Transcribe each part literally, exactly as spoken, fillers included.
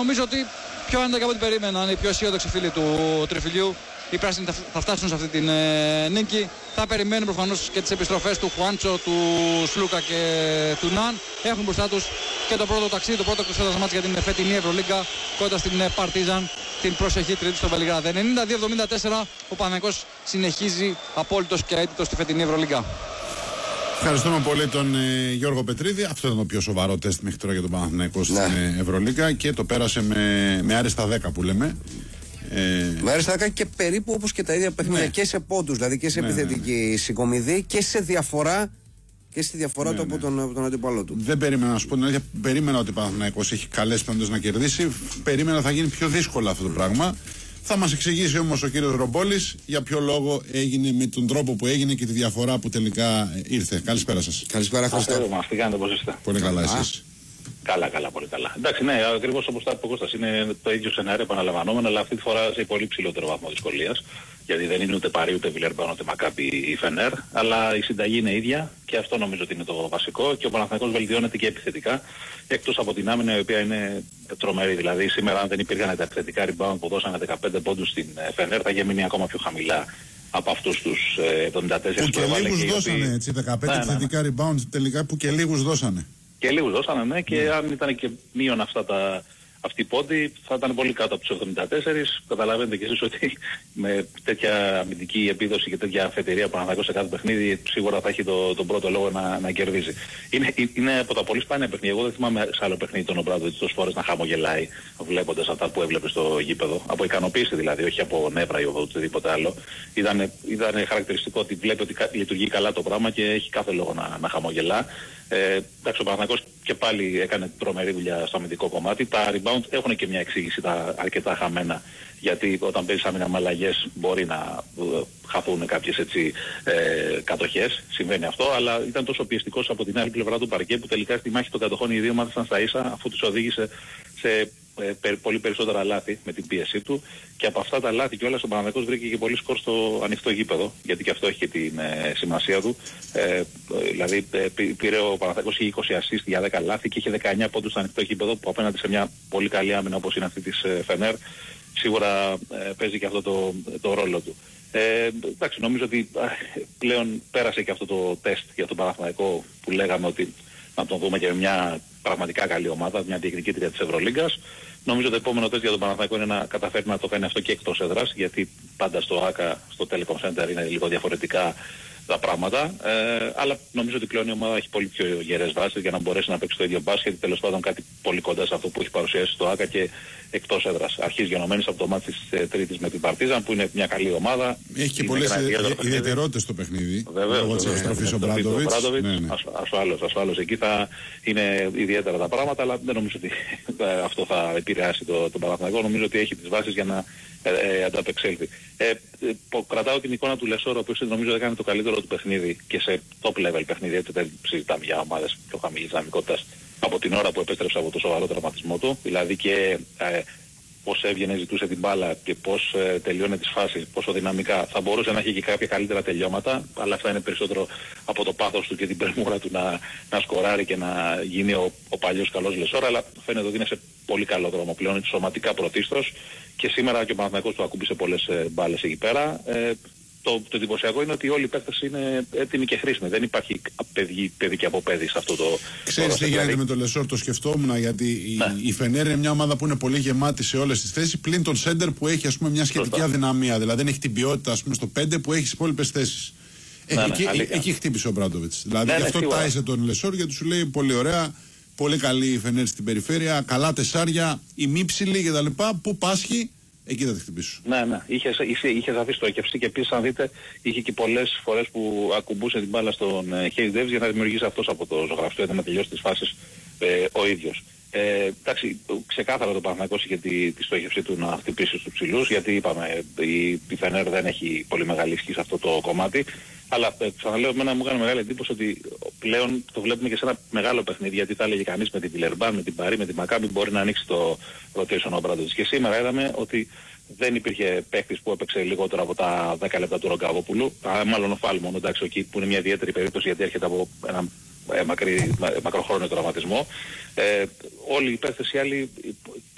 νομίζω ότι πιο άνετα από ό,τι περίμεναν οι πιο αισιόδοξοι φίλοι του Τριφυλιού. Οι πράσινοι θα, θα φτάσουν σε αυτή την ε, νίκη. Θα περιμένουν προφανώς και τις επιστροφές του Χουάντσο, του Σλούκα και του Ναν. Έχουν μπροστά τους και το πρώτο ταξίδι, το πρώτο εξόδας μάτς για την φετινή Ευρωλίγκα κοντά στην Παρτίζαν, την προσεχή τρίτη στο Βελιγράδι. ενενήντα δύο εβδομήντα τέσσερα ο Παναθηναϊκός συνεχίζει απόλυτος και αίτητος στη φετινή Ευρωλίγκα. Ευχαριστούμε πολύ τον ε, Γιώργο Πετρίδη. Αυτό ήταν το πιο σοβαρό τεστ μέχρι τώρα για τον Παναθηναϊκό στην ε, Ευρωλίγκα και το πέρασε με, με άριστα δέκα που λέμε. Ε... Με άριστα δέκα και περίπου όπως και τα ίδια παιχνίδια, ναι. Και σε πόντους, δηλαδή και σε ναι, επιθετική ναι, ναι. συγκομιδή και σε διαφορά. Και στη διαφορά ναι, του από τον, ναι. τον αντίπαλό του. Δεν περίμενα να σου πω την αλήθεια. Περίμενα ότι ο Παναθηναϊκός έχει καλές πιθανότητες να κερδίσει. Περίμενα θα γίνει πιο δύσκολο αυτό το πράγμα. Θα μας εξηγήσει όμως ο κύριος Ρομπόλης για ποιο λόγο έγινε με τον τρόπο που έγινε και τη διαφορά που τελικά ήρθε. Καλησπέρα σας. Καλησπέρα, Χριστό. Τι κάνετε, πώς είστε? Πολύ καλά, εσείς? Καλά, καλά, πολύ καλά. Εντάξει, ναι, ακριβώς όπως τα είπε ο Κώστας, είναι το ίδιο σενάριο επαναλαμβανόμενο, αλλά αυτή τη φορά σε πολύ ψηλότερο βαθμό δυσκολίας. Γιατί δεν είναι ούτε Παρί, ούτε Βιλερμπάν, ούτε Μακάμπι ή Φενέρ, αλλά η συνταγή είναι ίδια και αυτό νομίζω ότι είναι το βασικό. Και ο Παναθηναϊκός βελτιώνεται και επιθετικά, εκτός από την άμυνα η οποία είναι τρομερή. Δηλαδή, σήμερα, αν δεν υπήρχαν τα επιθετικά rebound που δώσανε δεκαπέντε πόντους στην Φενέρ, θα είχε μείνει ακόμα πιο χαμηλά από αυτούς τους εβδομήντα τέσσερα. Που και λίγους δώσανε, έτσι, δεκαπέντε ναι, επιθετικά ναι. rebound τελικά που και λίγους δώσανε. Και λίγους δώσανε, ναι, και yeah. αν ήταν και μείον αυτά τα, αυτοί οι πόντοι θα ήταν πολύ κάτω από τους εβδομήντα τέσσερα. Καταλαβαίνετε κι εσείς ότι με τέτοια αμυντική επίδοση και τέτοια αφετηρία που αναγκώ σε κάθε παιχνίδι σίγουρα θα έχει το, τον πρώτο λόγο να, να κερδίζει. Είναι, είναι από τα πολύ σπάνια παιχνίδια. Εγώ δεν θυμάμαι σε άλλο παιχνίδι τον Ομπράντοβιτς τόσες φορές να χαμογελάει βλέποντας αυτά που έβλεπε στο γήπεδο. Από ικανοποίηση δηλαδή, όχι από νεύρα ή οτιδήποτε άλλο. Ήταν, ήταν χαρακτηριστικό ότι βλέπει ότι λειτουργεί καλά το πράγμα και έχει κάθε λόγο να, να χαμογελά. Ε, εντάξει, ο Παναθηναϊκός και πάλι έκανε τρομερή δουλειά στο αμυντικό κομμάτι. Τα rebound έχουν και μια εξήγηση, τα αρκετά χαμένα. Γιατί όταν παίζεις άμυνα με αλλαγές μπορεί να uh, χαθούν κάποιες έτσι ε, κατοχές. Συμβαίνει αυτό, αλλά ήταν τόσο πιεστικός από την άλλη πλευρά του παρκέ που τελικά στη μάχη των κατοχών οι δύο ομάδες ήταν στα ίσα, αφού τους οδήγησε σε ε, πε, πολύ περισσότερα λάθη με την πίεσή του. Και από αυτά τα λάθη κιόλας ο Παναθηναϊκός βρήκε και πολύ σκορ στο ανοιχτό γήπεδο, γιατί και αυτό έχει και την ε, σημασία του. Ε, δηλαδή ε, πήρε ο Παναθηναϊκός είκοσι assist για δέκα λάθη και είχε δεκαεννιά πόντους στο ανοιχτό γήπεδο, που απέναντι σε μια πολύ καλή άμυνα όπως είναι αυτή της ε, Φενέρ σίγουρα ε, παίζει και αυτό το, το ρόλο του. Ε, εντάξει, νομίζω ότι ε, πλέον πέρασε και αυτό το τεστ για τον Παναθηναϊκό που λέγαμε ότι να τον δούμε και με μια πραγματικά καλή ομάδα, μια διεκδικήτρια της Ευρωλίγκας. Νομίζω το επόμενο τεστ για τον Παναθηναϊκό είναι να καταφέρει να το κάνει αυτό και εκτός έδρας, γιατί πάντα στο ΆΚΑ, στο Telecom Center είναι λίγο διαφορετικά τα πράγματα. Ε, αλλά νομίζω ότι πλέον η ομάδα έχει πολύ πιο γερές βάσεις για να μπορέσει να παίξει το ίδιο μπάσκετ, τέλος πάντων κάτι πολύ κοντά σε αυτό που έχει παρουσιάσει στο ΆΚΑ και εκτός έδρας. Αρχής γενομένης από το μάτι της ε, Τρίτης με την Παρτίζαν, που είναι μια καλή ομάδα. Έχει και πολλές ιδιαιτερότητες στο παιχνίδι. Βεβαίως. Λόγω της επιστροφής ο Ομπράντοβιτς. Ασφάλως, ασφάλως. Εκεί θα είναι ιδιαίτερα τα πράγματα, αλλά δεν νομίζω ότι αυτό θα επηρεάσει το, τον Παναθηναϊκό. Νομίζω ότι έχει τις βάσεις για να ε, ε, ανταπεξέλθει. Ε, ε, κρατάω την εικόνα του Λεσόρο, ο οποίος νομίζω έκανε το καλύτερο του παιχνίδι και σε top level παιχνίδι, έτσι δεν συζητάμε για ομάδες πιο χαμηλής δυναμικότητας, από την ώρα που επέστρεψε από το σοβαρό τραυματισμό του, δηλαδή και ε, πώς έβγαινε, ζητούσε την μπάλα και πώς ε, τελειώνε τις φάσεις, πόσο δυναμικά. Θα μπορούσε να έχει και κάποια καλύτερα τελειώματα, αλλά αυτά είναι περισσότερο από το πάθος του και την περμούρα του να, να σκοράρει και να γίνει ο, ο παλιός καλός Λεσόρα, αλλά φαίνεται ότι είναι σε πολύ καλό δρόμο πλέον, είναι σωματικά πρωτίστως και σήμερα και ο Παναθηναϊκός του ακούμπησε πολλές ε, μπάλες εκεί πέρα. Ε, Το, το εντυπωσιακό είναι ότι όλοι οι παίκτες είναι έτοιμοι και χρήσιμοι. Δεν υπάρχει παιδί, παιδί και από παιδί σε αυτό το. Ξέρεις τι γίνεται με το Λεσόρ, το σκεφτόμουν, γιατί ναι. η, η Φενέρ είναι μια ομάδα που είναι πολύ γεμάτη σε όλες τις θέσεις, πλην τον σέντερ που έχει ας πούμε μια σχετική Σωστά. αδυναμία. Δηλαδή δεν έχει την ποιότητα ας πούμε στο πέντε που έχει στις υπόλοιπες θέσεις. Ναι, ε, ναι, εκεί, ναι, εκεί χτύπησε ο Μπράντοβιτς. Δηλαδή ναι, γι' αυτό ναι, τάισε τον Λεσόρ, γιατί σου λέει πολύ ωραία, πολύ καλή η Φενέρ στην περιφέρεια, καλά τεσσάρια, ημίψιλη κτλ. Πού πάσχει. Εκεί θα τη χτυπήσω. Ναι, ναι. Είχε, είχε, είχε δει στο εκευσή και επίσης, αν δείτε, είχε και πολλές φορές που ακουμπούσε την μπάλα στον Χέι Ντέβις για να δημιουργήσει αυτός από το ζωγραφιστό, για να τελειώσει τις φάσεις ε, ο ίδιος. Ε, εντάξει, ξεκάθαρα το Παναθηναϊκός είχε τη, τη στόχευσή του να χτυπήσει στους ψηλούς, γιατί είπαμε η, η Φενέρ δεν έχει πολύ μεγάλη ισχύ σε αυτό το κομμάτι. Αλλά ε, ξαναλέω, εμένα μου έκανε μεγάλη εντύπωση ότι πλέον το βλέπουμε και σε ένα μεγάλο παιχνίδι, γιατί θα έλεγε κανείς με την Βιλερμπάν, με την Παρί, με την Μακάμπι μπορεί να ανοίξει το rotation ο Μπράντοβιτς. Και σήμερα είδαμε ότι δεν υπήρχε παίκτης που έπαιξε λιγότερο από τα δέκα λεπτά του Ρογκαβόπουλου. Μάλλον ο Φάλμον, εντάξει, εκεί που είναι μια ιδιαίτερη περίπτωση γιατί έρχεται από ένα ε, μακρύ, μακροχρόνιο τραυματισμό. Ε, όλοι οι παίκτες οι άλλοι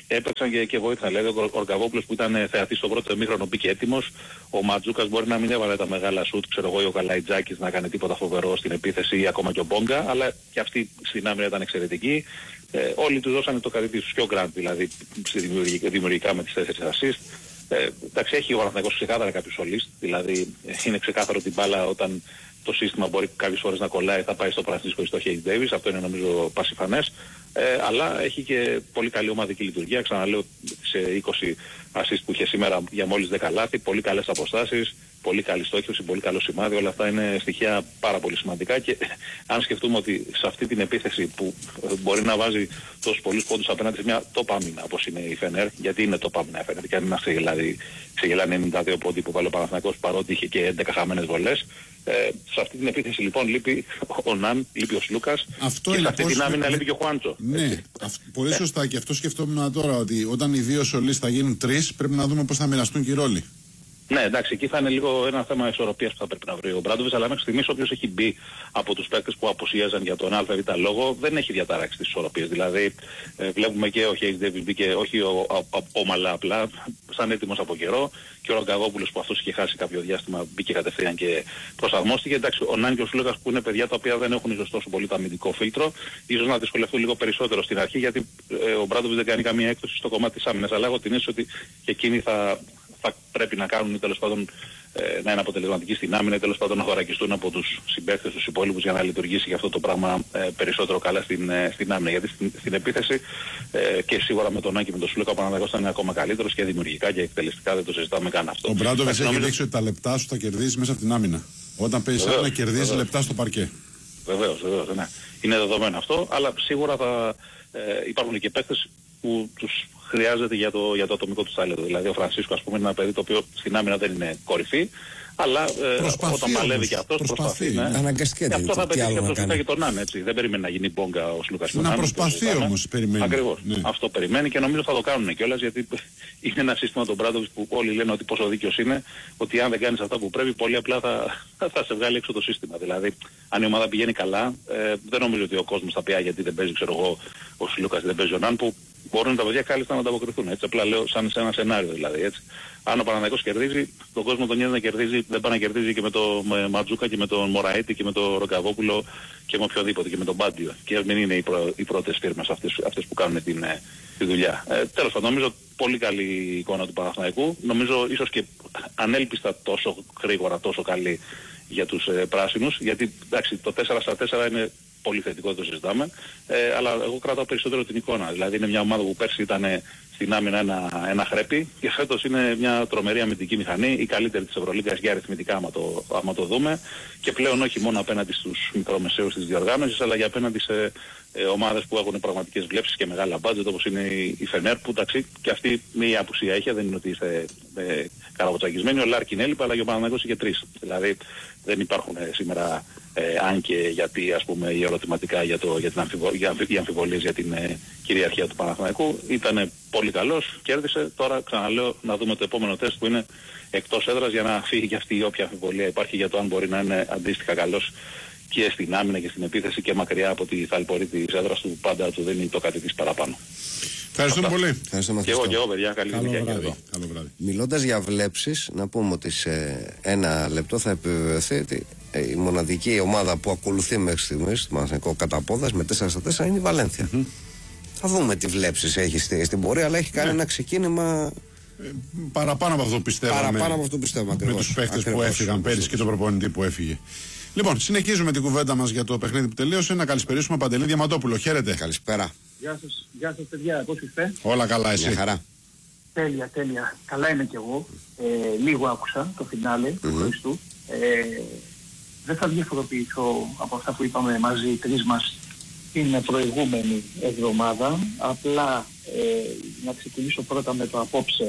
έπαιξαν και, και βοήθησαν. Δηλαδή ο Ορκαβόπουλος που ήταν θεατής στο πρώτο εμίχρονο μπήκε έτοιμος. Ο Ματζούκας μπορεί να μην έβαλε τα μεγάλα σουτ, ξέρω εγώ, ή ο Καλαϊτζάκης να κάνει τίποτα φοβερό στην επίθεση ή ακόμα και ο Μπόγκα, αλλά και αυτή στην άμυνα ήταν εξαιρετική. Ε, όλοι τους δώσανε το κάτι τους, και ο Γκραντ δηλαδή δημιουργικά, δημιουργικά με τις τέσσερις assist. Ε, εντάξει, έχει ο Παναθηναϊκός ξεκάθαρα κάποιους solist, δηλαδή είναι ξεκάθαρο την μπάλα όταν το σύστημα μπορεί κάποιες φορές να κολλάει, θα πάει στο Φρανσίσκο ή στο Χέις Ντέιβις, αυτό είναι νομίζω πασιφανές, ε, αλλά έχει και πολύ καλή ομαδική λειτουργία, ξαναλέω σε είκοσι assist που είχε σήμερα για μόλις δέκα λάθη, πολύ καλές αποστάσεις, πολύ καλή στόχευση, πολύ καλό σημάδι, όλα αυτά είναι στοιχεία πάρα πολύ σημαντικά και αν σκεφτούμε ότι σε αυτή την επίθεση που μπορεί να βάζει τόσους πολλούς πόντους απέναντι σε μια top άμυνα όπως είναι η Φενέρ, γιατί είναι top άμυνα η Φενέρ και αν είμαστε δηλαδή ξεγελάνε ενενήντα δύο πόντοι που βάλει ο Παναθηναϊκός παρότι είχε και έντεκα χαμένες βολές. Ε, σε αυτή την επίθεση λοιπόν λείπει ο Ναν, λείπει ο Σλούκας αυτό και είναι σε αυτή την άμυνα λείπει και ο Χουάντσο. Ναι, αυ, πολύ σωστά και αυτό σκεφτόμουν τώρα ότι όταν οι δύο σολείς θα γίνουν τρεις πρέπει να δούμε πώς θα μοιραστούν και οι ρόλοι. Ναι, εντάξει, εκεί θα είναι λίγο ένα θέμα ισορροπίας που θα πρέπει να βρει ο Μπράντοβιτς, αλλά μέχρι στιγμής όποιος έχει μπει από τους παίκτες που απουσίαζαν για τον ΑΒ λόγο δεν έχει διαταράξει τις ισορροπίες. Δηλαδή ε, βλέπουμε και ο Χέις Ντέιβις μπήκε, όχι ο, ο, ο, όμαλα απλά, σαν έτοιμος από καιρό, και ο Ρογκαβόπουλος που αυτός είχε χάσει κάποιο διάστημα μπήκε κατευθείαν και προσαρμόστηκε. Εντάξει, ο Νάν και ο Σλούκας που είναι παιδιά τα οποία δεν έχουν ίσως τόσο πολύ το αμυντικό φίλτρο, ίσως να δυσκολευτούν λίγο περισσότερο στην αρχή γιατί ε, ο Μπράντοβιτς δεν κάνει καμία έκπτωση στο κομμάτι της άμυνας, αλλά έχω την αίσθηση ότι και εκείνοι θα θα πρέπει να κάνουν τέλος πάντων ε, να είναι αποτελεσματικοί στην άμυνα, τέλος πάντων να θωρακιστούν από τους συμπαίκτες τους υπόλοιπους για να λειτουργήσει και αυτό το πράγμα ε, περισσότερο καλά στην, ε, στην άμυνα. Γιατί στην, στην επίθεση ε, και σίγουρα με τον Άκη με τον Σλούκα ο Παναθηναϊκός θα είναι ακόμα καλύτερος και δημιουργικά και εκτελεστικά, δεν το συζητάμε καν αυτό. Ο Μπράντοβιτς έχει νομίζω... δείξει ότι τα λεπτά σου θα κερδίσει μέσα από την άμυνα. Όταν παίζεις άμυνα κερδίζει λεπτά στο παρκέ. Βεβαίως, βεβαίως, ναι. Είναι δεδομένο αυτό, αλλά σίγουρα θα ε, υπάρχουν και παίκτες που τους χρειάζεται για το, για το ατομικό του ταλέντο. Δηλαδή ο Φρανσίσκο ας πούμε είναι ένα παιδί το οποίο στην άμυνα δεν είναι κορυφή, αλλά ε, όταν παλεύει και αυτός προσπαθεί. Ναι. Αναγκαστικά και αυτό θα πετύχει και αυτό και τον Ναν, έτσι. Δεν περιμένει να γίνει Μπόγκα ο Σλούκας. Να Ναν, προσπαθεί όμως, περιμένει. Ακριβώς. Ναι. Αυτό περιμένει και νομίζω θα το κάνουν κιόλας γιατί είναι ένα σύστημα των Μπράντοβιτς που όλοι λένε ότι πόσο δίκαιος είναι, ότι αν δεν κάνεις αυτά που πρέπει, πολύ απλά θα, θα σε βγάλει έξω το σύστημα. Δηλαδή, αν η ομάδα πηγαίνει καλά, ε, δεν νομίζω ότι ο κόσμος θα πει γιατί δεν παίζει, ξέρω εγώ, ο Σλούκας, δεν παίζει ο Ναν, που μπορούν τα παιδιά κάλλιστα να ανταποκριθούν. Έτσι, απλά λέω σαν σε ένα σενάριο δηλαδή. Έτσι. Αν ο Παναθηναϊκός κερδίζει, τον κόσμο τον νοιάζει να κερδίζει, δεν πάει να κερδίζει και με τον Ματζούκα και με τον Μωραήτη και με τον Ροκαβόπουλο και με οποιοδήποτε και με τον Μπάντιο. Και μην είναι οι, προ, οι πρώτες φίρμες αυτές, αυτές που κάνουν την, τη δουλειά. Ε, τέλος πάντων, νομίζω πολύ καλή εικόνα του Παναθηναϊκού. Νομίζω ίσως και ανέλπιστα τόσο γρήγορα, τόσο καλή για τους ε, πράσινους. Γιατί εντάξει, το τέσσερα στα τέσσερα είναι πολύ θετικό, δεν το συζητάμε. Ε, αλλά εγώ κρατάω περισσότερο την εικόνα. Δηλαδή είναι μια ομάδα που πέρσι ήταν στην άμυνα ένα, ένα χρέπι και φέτος είναι μια τρομερή αμυντική μηχανή, η καλύτερη της Ευρωλίγκας για αριθμητικά άμα το, άμα το δούμε, και πλέον όχι μόνο απέναντι στους μικρομεσαίους της διοργάνωσης αλλά και απέναντι σε ε, ομάδες που έχουν πραγματικές βλέψεις και μεγάλα μπάτζετ όπως είναι η, η Φενέρ, που εντάξει και αυτή μία απουσία είχε, δεν είναι ότι είστε ε, καραβοτσακισμένοι, ο Λάρκιν έλειπε αλλά και ο Παναθηναϊκός είχε τρεις. Δηλαδή δεν υπάρχουν ε, σήμερα ε, αν και γιατί ας πούμε οι ερωτηματικά για, το, για την αμφιβο, για, για αμφιβολίες για την ε, κυριαρχία του Παναθηναϊκού. Ήταν πολύ καλός, κέρδισε. Τώρα ξαναλέω να δούμε το επόμενο τεστ που είναι εκτός έδρας για να φύγει και αυτή η όποια αμφιβολία υπάρχει για το αν μπορεί να είναι αντίστοιχα καλός και στην άμυνα και στην επίθεση και μακριά από τη θαλπορή της έδρας του, πάντα του δίνει το κάτι της παραπάνω. Ευχαριστούμε πολύ. Ευχαριστούμε και εγώ και εγώ παιδιά, καλή Καλό δουλειά. βράδυ. Καλό βράδυ. Μιλώντας για βλέψεις, να πούμε ότι σε ένα λεπτό θα επιβεβαιωθεί ότι η μοναδική ομάδα που ακολουθεί μέχρι στιγμής στο Παναθηναϊκό κατά πόδας με τέσσερα στα τέσσερα είναι η Βαλένθια. Mm-hmm. Θα δούμε τι βλέψεις έχει στη, στην πορεία, αλλά έχει κάνει ναι. ένα ξεκίνημα ε, παραπάνω από αυτό πιστεύαμε. Παραπάνω από αυτό πιστεύαμε ακριβώς. Με τους παίχτες που έφυγαν πέρυσι και τον προπονητή που έφυγε. Λοιπόν, συνεχίζουμε την κουβέντα μας για το παιχνίδι που τελείωσε. Να καλησπερίσουμε Παντελή Διαμαντόπουλο. Χαίρετε. Καλησπέρα. Γεια σας, γεια σας παιδιά, πώς είστε? Όλα καλά, εσύ? Μια χαρά. Τέλεια, τέλεια. Καλά είμαι κι εγώ. Ε, λίγο άκουσα το φινάλε mm-hmm. του Χριστού. Ε, δεν θα διαφοροποιηθώ από αυτά που είπαμε μαζί οι τρεις μας την προηγούμενη εβδομάδα. Απλά ε, να ξεκινήσω πρώτα με το απόψε.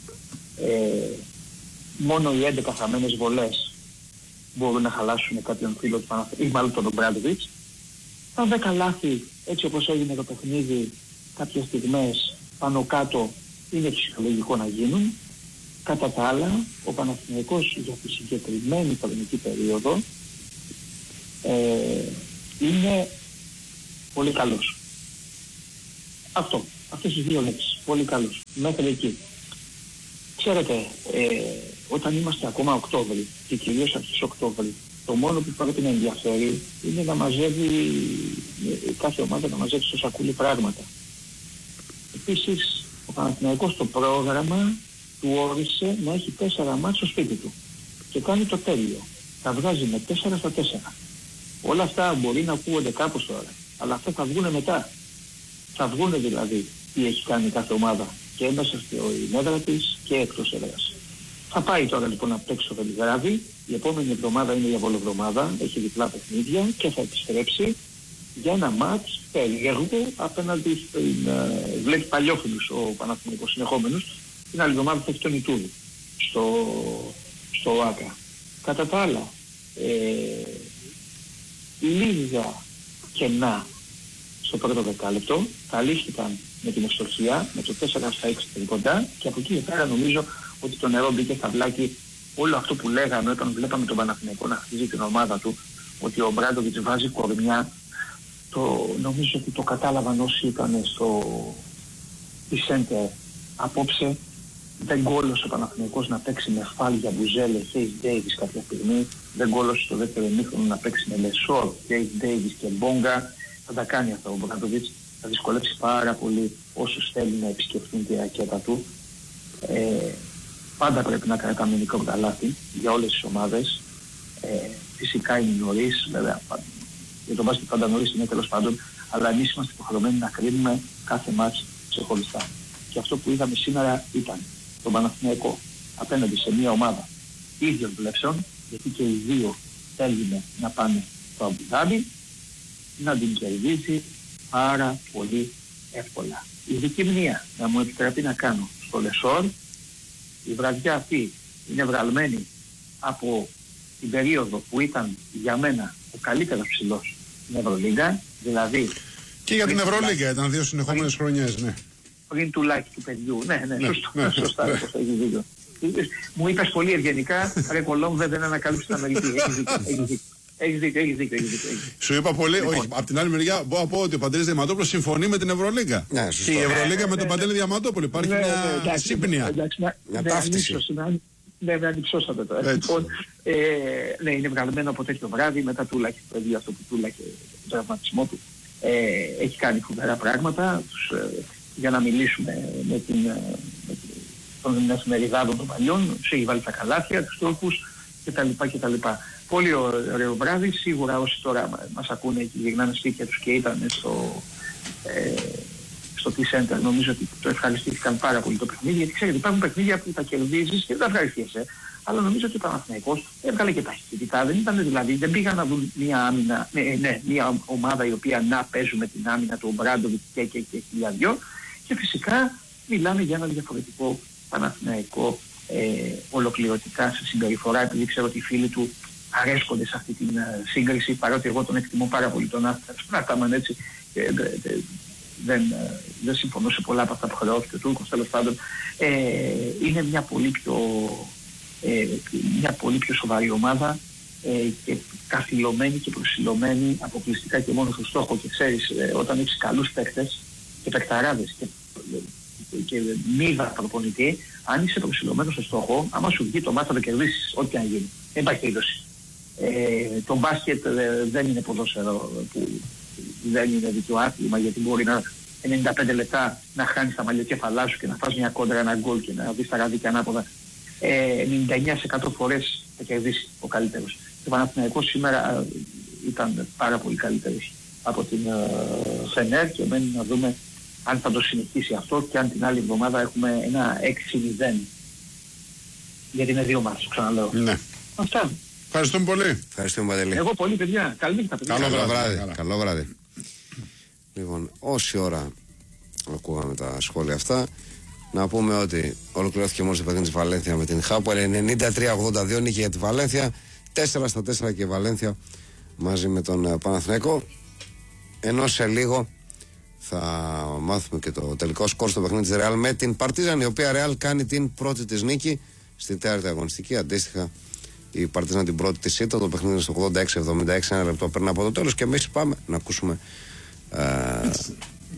Ε, μόνο οι έντεκα χαμένες βολές μπορούν να χαλάσουν κάποιον φίλο του Παναθηναϊκού ή μάλλον τον Μπράντοβιτς. Τα δέκα λάθη, έτσι όπως έγινε το παιχνίδι κάποιες στιγμές πάνω κάτω, είναι φυσιολογικό να γίνουν. Κατά τα άλλα, ο Παναθηναϊκός για τη συγκεκριμένη χρονική περίοδο ε, είναι πολύ καλός. Αυτό, αυτές τις δύο λέξεις. πολύ καλός. Μέχρι εκεί. Ξέρετε, ε, όταν είμαστε ακόμα Οκτώβρη και κυρίως αρχές Οκτώβρη, το μόνο που πρέπει να ενδιαφέρει είναι να μαζεύει, κάθε ομάδα να μαζεύει στο σακούλι πράγματα. Επίσης, ο Παναθηναϊκός το πρόγραμμα του όρισε να έχει τέσσερα μάτς στο σπίτι του και κάνει το τέλειο. Τα βγάζει με τέσσερα στα τέσσερα. Όλα αυτά μπορεί να ακούγονται κάπως τώρα, αλλά αυτά θα βγουνε μετά. Θα βγουνε δηλαδή τι έχει κάνει κάθε ομάδα και μέσα στην έδρα της και εκτός έδρας. Θα πάει τώρα λοιπόν να παίξει στο Βελιγράδι. Η επόμενη εβδομάδα είναι η αβολοβδομάδα, έχει διπλά παιχνίδια και θα επιστρέψει για ένα μάτς περίεργο απέναντι στην, ε, βλέπει παλιόφιλους ο Παναθηναϊκός συνεχόμενος. Την άλλη εβδομάδα θα έχει τον Ιτούδη στο, στο ΆΚΑ. Κατά τα άλλα, ε, λίγα κενά στο πρώτο δεκάλεπτο καλύφθηκαν με την Ευστοχία, με το τέσσερα στα έξι κοντά και από εκεί και πέρα νομίζω ότι το νερό μπήκε στα βλάκι. Όλο αυτό που λέγαμε όταν βλέπαμε τον Παναθηναϊκό να χτίζει την ομάδα του, ότι ο Μπράντοβιτς βάζει κορμιά, το, νομίζω ότι το κατάλαβαν όσοι ήταν στο Center απόψε. Δεν κόλωσε ο Παναθηναϊκός να παίξει με Φάλια, Μπουζέλε, Χέις Ντέιβις κάποια στιγμή. Δεν κόλωσε το δεύτερο ημίχρονο να παίξει με Λεσόρ, Χέις Ντέιβις και Μπόγκα. Θα τα κάνει αυτό ο Μπράντοβιτς. Θα δυσκολεύσει πάρα πολύ όσους θέλουν να επισκεφτούν τη ρακέτα του. Ε, πάντα πρέπει να κρατάμε μικρό καλάθι για όλες τις ομάδες. Ε, φυσικά είναι νωρίς, βέβαια. Για τον μπάσκετ πάντα νωρίς είναι τέλος πάντων. Αλλά εμείς είμαστε υποχρεωμένοι να κρίνουμε κάθε μάτς ξεχωριστά. Και αυτό που είδαμε σήμερα ήταν τον Παναθηναϊκό απέναντι σε μια ομάδα ίδιων βλέψεων, γιατί και οι δύο θέλουν να πάνε στο Αμπουδάμπι, να την κερδίσει πάρα πολύ εύκολα. Η δική μνήμα να μου επιτρέπει να κάνω στο Λεσόρ, η βραδιά αυτή είναι βγαλμένη από την περίοδο που ήταν για μένα ο καλύτερος ψηλός στην Ευρωλίγκα, δηλαδή... Και για την Ευρωλίγκα ήταν δύο συνεχόμενες χρονιές, ναι. Πριν του Λάκη του παιδιού. Ναι, ναι, ναι, σωστό, ναι, σωστά, ναι. σωστά, έχεις δίκιο. Μου είπες πολύ ευγενικά, ρε Κολόμβε δεν ανακαλύψεις την Αμερική. Έχεις δίκιο, έχεις δίκιο, έχεις δίκιο. Σου είπα πολύ, Λοιπόν. όχι, από την άλλη μεριά μπορώ να πω ότι ο Παντελής Διαματόπουλος συμφωνεί με την Ευρωλίγκα. Ναι, σωστό. Και η Ευρωλίγκα με τον ναι, Παντελή Διαματόπουλο υπάρχει Ναι, ναι, μια εντάξει, σύμπνοια. εντάξει, να- Μια ναι, ταύτιση. ανύψωση, να- Ναι, με ανυψώσατε τώρα. Έτσι. Λοιπόν, ε, ναι, είναι βγαλμένο από τέτοιο βράδυ, μετά τούλαχε το παιδί αυτό που τούλαχε τον τραυματισμό του. Ε, έχει κάνει φοβερά πράγματα. Τους, ε, για να μιλήσουμε με την, ε, με την, των εφημεριδάδων των παλιών, τους έχει βάλει τα καλάθια, τους τόπους κτλ. κτλ. Πολύ ωραίο βράδυ. Σίγουρα όσοι τώρα μα- μας ακούνε και γυρνάνε σπίτια τους και ήταν στο, ε, στο T-Center, νομίζω ότι το ευχαριστήθηκαν πάρα πολύ το παιχνίδι, γιατί ξέρετε υπάρχουν παιχνίδια που τα κερδίζεις και δεν τα ευχαριστιέσαι. Αλλά νομίζω ότι ο Παναθηναϊκός έβγαλε και ταχύτητα. Δεν ήταν δηλαδή, δεν πήγαν να δουν μια άμυνα, ναι, ναι, μια ομάδα η οποία να παίζουν με την άμυνα του Μπράντοβιτ και και και χιλιάδιο. Και φυσικά μιλάμε για ένα διαφορετικό Παναθηναϊκό ε, ολοκληρωτικά σε συμπεριφορά, επειδή ξέρω ότι οι φίλοι του αρέσκονται σε αυτή την uh, σύγκριση, παρότι εγώ τον εκτιμώ πάρα πολύ τον Άστα. Σπράταμαν έτσι, ε, δε, δε, δεν, uh, δεν συμφωνώ σε πολλά από αυτά που χρεώθηκε ο Τούρκος, τέλος πάντων. Ε, είναι μια πολύ πιο, ε, μια πολύ πιο σοβαρή ομάδα ε, και καθυλωμένη και προσιλωμένη αποκλειστικά και μόνο στο στόχο. Και ξέρεις, ε, όταν έχεις καλούς παίκτες και παικταράδες και, και, και μίδα προπονητή, αν είσαι προσιλωμένος στο στόχο, άμα σου βγει το μάτι θα το κερδίσεις, ό,τι αν γίνει. Δεν υπάρχει περίπτωση. Ε, το μπάσκετ ε, δεν είναι ποδόσφαιρο που δεν είναι δίκαιο άθλημα, γιατί μπορεί να ενενήντα πέντε λεπτά να χάνεις τα μαλλιοκέφαλά σου και να φας μια κόντρα, ένα γκολ και να δεις τα ραδίκια ανάποδα. Ε, ενενήντα εννέα τοις εκατό φορές θα κερδίσει ο καλύτερος. Το Παναθηναϊκός σήμερα ε, ήταν πάρα πολύ καλύτερος από την Φενέρ και μένει να δούμε αν θα το συνεχίσει αυτό και αν την άλλη εβδομάδα έχουμε ένα έξι μηδέν. Γιατί είναι δύο μάτς, ξαναλέω. Ναι. Αυτά. Ευχαριστούμε πολύ. Ευχαριστούμε, Παντελή. Εγώ πολύ παιδιά. Καλή νύχτα παιδιά. Καλό Καλό βράδυ. βράδυ. Καλά. Καλό βράδυ. Λοιπόν, όση ώρα ακούγαμε τα σχόλια αυτά, να πούμε ότι ολοκληρώθηκε μόλις το παιχνίδι της Βαλένθια με την Χάπολ. ενενήντα τρία ογδόντα δύο νίκη για τη Βαλένθια. τέσσερα στα τέσσερα και η Βαλένθια μαζί με τον Παναθηναϊκό. Ενώ σε λίγο θα μάθουμε και το τελικό σκορ στο παιχνίδι της Ρεάλ με την Παρτίζαν, η οποία Ρεάλ κάνει την πρώτη της νίκη στη τέταρτη αγωνιστική. Αντίστοιχα, η Παρτίζαν την πρώτη της ήττα. Το παιχνίδι είναι στο ογδόντα έξι εβδομήντα έξι, ένα λεπτό πριν από το τέλος. Και εμείς πάμε να ακούσουμε. Ε,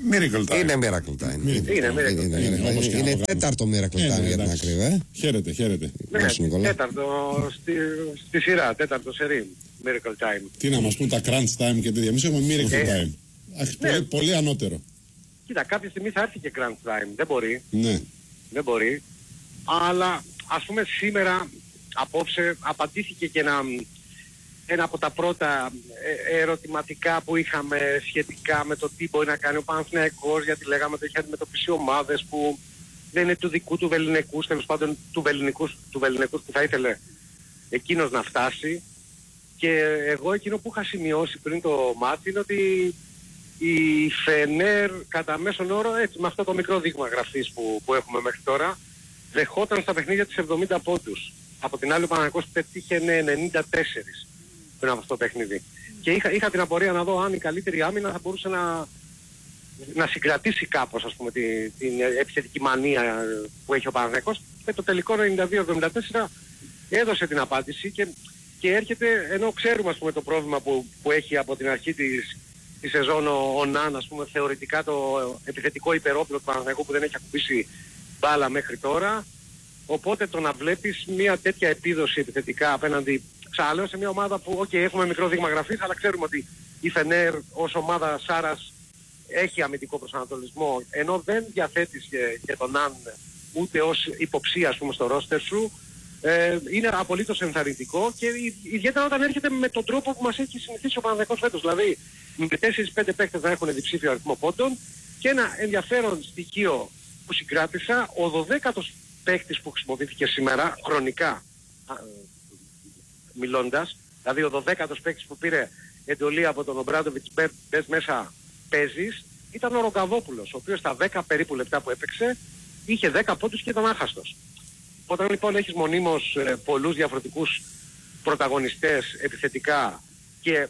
Miracle Time. Είναι Miracle Time. Είναι Miracle Time. Είναι, είναι, είναι τέταρτο Miracle Time για την ακρίβεια. Χαίρετε, χαίρετε. Ναι, τέταρτο στη, στη σειρά, τέταρτο σερί Miracle Time. Τι να μας πούν τα Crunch Time και τέτοια. Εμείς έχουμε Miracle ε, Time. Αχ, ναι. πολύ, πολύ ανώτερο. Κοίτα, κάποια στιγμή θα έρθει και Crunch Time. Δεν μπορεί. Ναι. Δεν μπορεί. Αλλά ας πούμε σήμερα, απόψε, απαντήθηκε και ένα, ένα από τα πρώτα ερωτηματικά που είχαμε σχετικά με το τι μπορεί να κάνει ο Παναθηναϊκός, γιατί λέγαμε ότι έχει αντιμετωπίσει ομάδες που δεν είναι του δικού του βεληνικούς, τέλος πάντων του βεληνικούς, του βεληνικούς που θα ήθελε εκείνος να φτάσει. Και εγώ εκείνο που είχα σημειώσει πριν το μάτι είναι ότι η Φενέρ κατά μέσον όρο, έτσι με αυτό το μικρό δείγμα γραφής που, που έχουμε μέχρι τώρα, δεχόταν στα παιχνίδια της εβδομήντα πόντους. Από την άλλη ο Παναθηναϊκός πετύχε ενενήντα τέσσερα πριν από αυτό το παιχνίδι. Και είχα, είχα την απορία να δω αν η καλύτερη άμυνα θα μπορούσε να, να συγκρατήσει κάπως, ας πούμε, την, την επιθετική μανία που έχει ο Παναθηναϊκός. Και το τελικό ενενήντα δύο εβδομήντα τέσσερα έδωσε την απάντηση και, και έρχεται, ενώ ξέρουμε, ας πούμε, το πρόβλημα που, που έχει από την αρχή της, της σεζόν ο, ο Ναν, ας πούμε, θεωρητικά το επιθετικό υπερόπλο του Παναθηναϊκού που δεν έχει ακουμπήσει μπάλα μέχρι τώρα. Οπότε το να βλέπεις μια τέτοια επίδοση επιθετικά απέναντι, ξαναλέω, σε μια ομάδα που okay, έχουμε μικρό δείγμα γραφής, αλλά ξέρουμε ότι η Φενέρ ως ομάδα Σάρας έχει αμυντικό προσανατολισμό, ενώ δεν διαθέτεις και, και τον Ναν ούτε ως υποψία, ας πούμε, στο ρόστερ σου, ε, είναι απολύτως ενθαρρυντικό και ιδιαίτερα όταν έρχεται με τον τρόπο που μας έχει συνηθίσει ο Παναθηναϊκός φέτος, δηλαδή με τέσσερις πέντε παίκτες να έχουν διψήφιο αριθμό πόντων. Και ένα ενδιαφέρον στοιχείο που συγκράτησα, ο δωδέκατος παίκτης που χρησιμοποιήθηκε σήμερα, χρονικά α, μιλώντας, δηλαδή ο δωδέκατος παίκτης που πήρε εντολή από τον Ομπράντοβιτς, μπες μέσα παίζεις, ήταν ο Ρογκαβόπουλος, ο οποίος στα δέκα περίπου λεπτά που έπαιξε είχε δέκα πόντους και ήταν άχαστος. Όταν λοιπόν έχεις μονίμως ε, πολλούς διαφορετικούς πρωταγωνιστές επιθετικά και ε,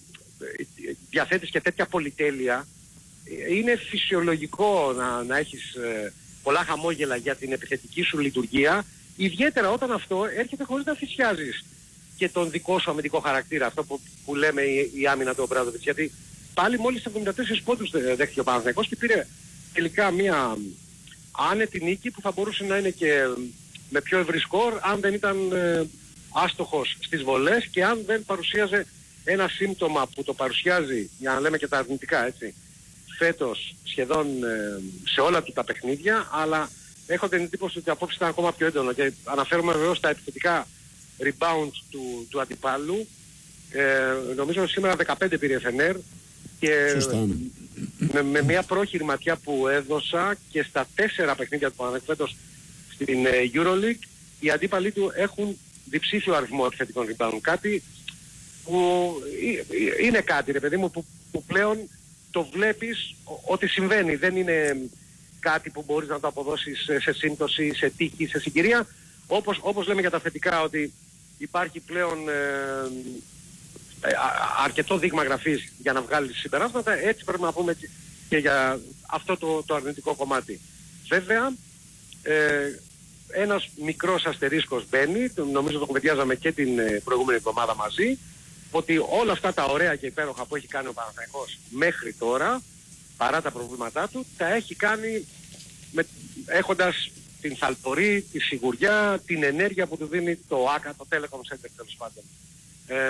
διαθέτεις και τέτοια πολυτέλεια, ε, είναι φυσιολογικό να, να έχεις ε, πολλά χαμόγελα για την επιθετική σου λειτουργία, ιδιαίτερα όταν αυτό έρχεται χωρίς να θυσιάζεις και τον δικό σου αμυντικό χαρακτήρα, αυτό που, που λέμε η, η άμυνα του Ομπράντοβιτς. Γιατί πάλι μόλις εβδομήντα τέσσερις πόντους δέχτηκε ο Παναθηναϊκός και πήρε τελικά μια άνετη νίκη που θα μπορούσε να είναι και με πιο ευρύ σκορ αν δεν ήταν ε, άστοχος στις βολές και αν δεν παρουσίαζε ένα σύμπτωμα που το παρουσιάζει, για να λέμε και τα αρνητικά, έτσι, φέτος σχεδόν ε, σε όλα του τα παιχνίδια, αλλά έχω την εντύπωση ότι απόψε ήταν ακόμα πιο έντονο και αναφέρομαι βεβαίως στα επιθετικά rebound του, του αντιπάλου. Ε, νομίζω σήμερα δεκαπέντε πήρε Φενέρ και με, με μια πρόχειρη ματιά που έδωσα και στα τέσσερα παιχνίδια του Παναθηναϊκού φέτος στην ε, EuroLeague, οι αντίπαλοι του έχουν διψήφιο αριθμό επιθετικών rebound. Κάτι που ε, είναι κάτι, ρε παιδί μου, που, που πλέον το βλέπεις ότι συμβαίνει. Δεν είναι κάτι που μπορείς να το αποδώσεις σε, σε σύμπτωση, σε τύχη, σε συγκυρία. Όπως, όπως λέμε για τα θετικά, ότι υπάρχει πλέον ε, ε, αρκετό δείγμα γραφής για να βγάλεις συμπεράσματα, έτσι πρέπει να πούμε και για αυτό το, το αρνητικό κομμάτι. Βέβαια, ε, ένας μικρός αστερίσκος μπαίνει, νομίζω το κουβεντιάζαμε και την προηγούμενη εβδομάδα μαζί, ότι όλα αυτά τα ωραία και υπέροχα που έχει κάνει ο Παναθηναϊκός μέχρι τώρα, παρά τα προβλήματά του, τα έχει κάνει με, έχοντας την θαλπορή, τη σιγουριά, την ενέργεια που του δίνει το ΆΚΑ, το Telecom Center τέλος πάντων. Ε,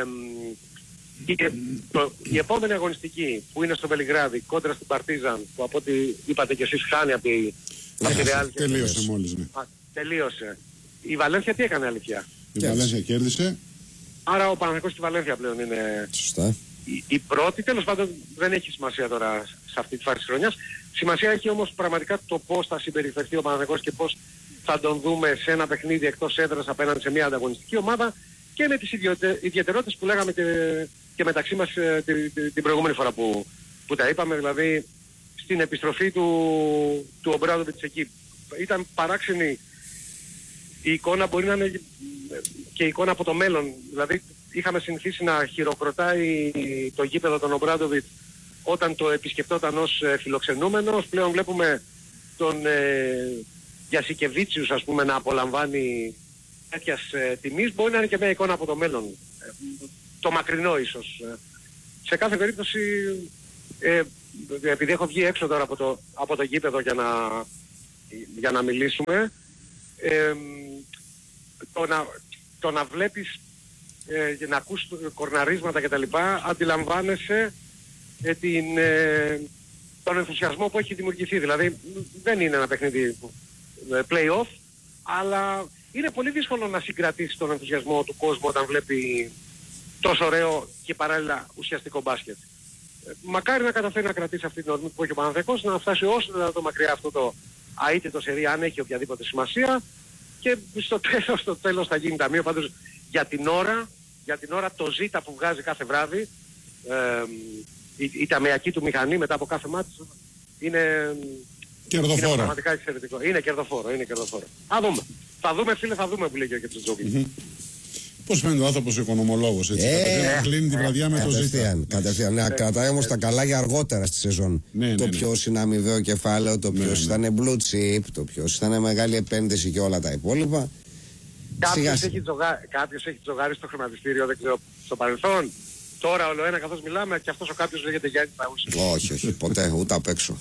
και το, η επόμενη αγωνιστική που είναι στο Βελιγράδι κόντρα στην Παρτίζαν, που από ό,τι είπατε και εσείς χάνει από τη, τη Ρεάλ. Τελείωσε μόλις, ναι. Α, τελείωσε. Η Βαλένθια τι έκανε αλήθεια? Η Βαλένθια κέρδισε. Άρα ο Παναθηναϊκός στη Βαλένθια πλέον είναι σωστά. Η, η πρώτη. Τέλος πάντων δεν έχει σημασία τώρα σε αυτή τη φάση της χρονιάς. Σημασία έχει όμως πραγματικά το πώς θα συμπεριφερθεί ο Παναθηναϊκός και πώς θα τον δούμε σε ένα παιχνίδι εκτός έδρας απέναντι σε μια ανταγωνιστική ομάδα και με τις ιδιαιτερότητες που λέγαμε και, και μεταξύ μας ε, την, την, την προηγούμενη φορά που, που τα είπαμε, δηλαδή στην επιστροφή του, του Ομπράντοβιτς εκεί. Ήταν παράξενη η εικόνα, μπορεί να είναι και η εικόνα από το μέλλον. Δηλαδή είχαμε συνηθίσει να χειροκροτάει το γήπεδο των Ομπράντοβιτς όταν το επισκεπτόταν ως ε, φιλοξενούμενος. Πλέον βλέπουμε τον ε, Γιασικεβίτσιους, ας πούμε, να απολαμβάνει τέτοιας ε, τιμής. Μπορεί να είναι και μια εικόνα από το μέλλον. Ε, το μακρινό ίσως. Ε, σε κάθε περίπτωση ε, επειδή έχω βγει έξω τώρα από το, από το γήπεδο για να, για να μιλήσουμε, ε, το, να, το να βλέπεις ε, να ακούς κορναρίσματα κτλ. Αντιλαμβάνεσαι ε, την, ε, τον ενθουσιασμό που έχει δημιουργηθεί. Δηλαδή δεν είναι ένα παιχνίδι ε, play-off, αλλά είναι πολύ δύσκολο να συγκρατήσει τον ενθουσιασμό του κόσμου όταν βλέπει τόσο ωραίο και παράλληλα ουσιαστικό μπάσκετ. Μακάρι να καταφέρει να κρατήσει αυτή την ορμή που έχει ο Παναθηναϊκός, να φτάσει όσο δυνατόν μακριά αυτό το αίτητο σερί, αν έχει οποιαδήποτε σημασία, και στο τέλος, στο τέλος θα γίνει ταμείο. Πάντως για την ώρα, για την ώρα το ζήτα που βγάζει κάθε βράδυ, ε, η, η ταμεακή του μηχανή μετά από κάθε μάτι είναι, είναι πραγματικά εξαιρετικό. Είναι κερδοφόρο, είναι κερδοφόρο. Θα δούμε. Θα δούμε, φίλε, θα δούμε που λέει και ο Κεψετζόγλου. Mm-hmm. Πώς φαίνεται ο άνθρωπος οικονομολόγος, έτσι. Ε, κατευθείαν, κλείνει τη βραδιά με το ζήτα. Κατευθείαν, ναι, κρατάει όμως τα καλά για αργότερα στη σεζόν. Ναι, ναι, το ναι. ποιος είναι αμοιβαίο κεφάλαιο, το ποιος ναι, ναι. ήταν blue chip, το ποιος ήταν μεγάλη επένδυση και όλα τα υπόλοιπα. Κάποιος έχει, τζογα... έχει τζογάρει στο χρηματιστήριο, δεν ξέρω, στο παρελθόν. Τώρα όλο ένα καθώς μιλάμε και αυτός ο κάποιος λέγεται Γιάννη Παούση. Όχι, όχι, ποτέ, ούτε απ' έξω.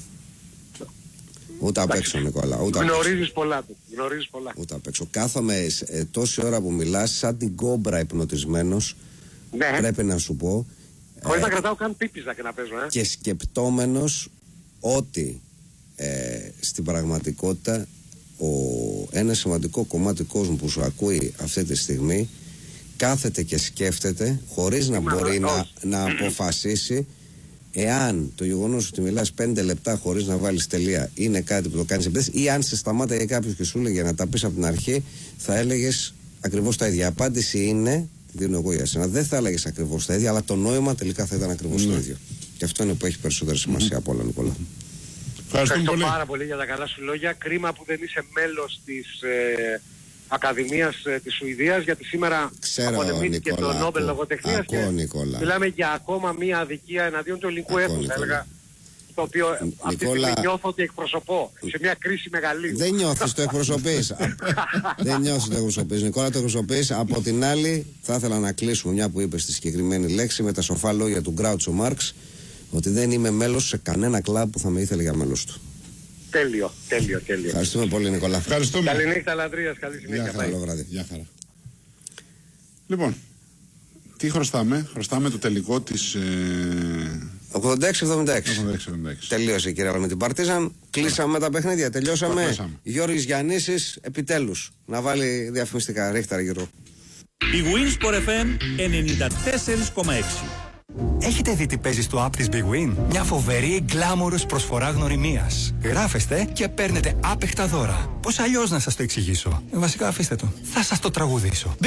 Ούτε απ' έξω, Νικόλα. Γνωρίζεις πολλά του. Γνωρίζεις πολλά. Ούτε απ' έξω. Κάθομαι ε, τόση ώρα που μιλάς σαν την κόμπρα υπνοτισμένος. Ναι. Πρέπει να σου πω. Χωρίς ε, να κρατάω καν πίπιζα και να παίζω, ε. Και σκεπτόμενος ότι ε, στην πραγματικότητα ο, ένα σημαντικό κομμάτι του κόσμου που σου ακούει αυτή τη στιγμή κάθεται και σκέφτεται χωρίς να μπορεί να, να αποφασίσει εάν το γεγονός ότι μιλάς πέντε λεπτά χωρίς να βάλεις τελεία είναι κάτι που το κάνεις επίτηδες, ή αν σε σταμάταγε κάποιος και σου έλεγε να τα πεις από την αρχή, θα έλεγες ακριβώς τα ίδια. Η απάντηση είναι, τη δίνω εγώ για εσένα, δεν θα έλεγες ακριβώς τα ίδια, αλλά το νόημα τελικά θα ήταν ακριβώς mm. το ίδιο. Και αυτό είναι που έχει περισσότερη σημασία mm. από όλα, Νικόλα. Ευχαριστώ πολύ. πάρα πολύ για τα καλά σου λόγια. Κρίμα που δεν είσαι μέλος της ε, Ακαδημίας ε, της Σουηδίας, γιατί σήμερα απονεμήθηκε το Νόμπελ Λογοτεχνίας και Νικόλα. μιλάμε για ακόμα μία αδικία εναντίον του ελληνικού έθνους, θα έλεγα, το οποίο Νικόλα, αυτή τη στιγμή νιώθω ότι εκπροσωπώ σε μια κρίση μεγαλύτερη. Δεν νιώθεις, το εκπροσωπείς. Δεν νιώθεις, το εκπροσωπείς, Νικόλα, το εκπροσωπείς. Από την άλλη, θα ήθελα να κλείσουμε, μια που είπες τη συγκεκριμένη λέξη, με τα σοφά λόγια του Γκράουτσο Μάρξ, ότι δεν είμαι μέλος σε κανένα κλαμπ που θα με ήθελε για μέλος του. Τέλειο, τέλειο, τέλειο. Ευχαριστούμε πολύ, Νικόλα. Ευχαριστούμε. Καληνύχτα, Λαντρίας, καλή συνέχεια. Καλό βράδυ. Γεια χαρά. Λοιπόν, τι χρωστάμε? Χρωστάμε το τελικό της... Ε... ογδόντα έξι εβδομήντα έξι. Τελείωσε, κύριε, με την Παρτίζαν. Κλείσαμε τα παιχνίδια, τελειώσαμε. Γιώργης Γιαννίσης, επιτέλους, να βάλει διαφημιστικά. Ρίχτα, Γιώργο. Η Winsport εφ εμ ενενήντα τέσσερα κόμμα έξι. Έχετε δει τι παίζει στο app της Big Win? Μια φοβερή γκλάμορος προσφορά γνωριμίας. Γράφεστε και παίρνετε άπεχτα δώρα. Πώς αλλιώς να σας το εξηγήσω? Βασικά αφήστε το. Θα σας το τραγουδήσω.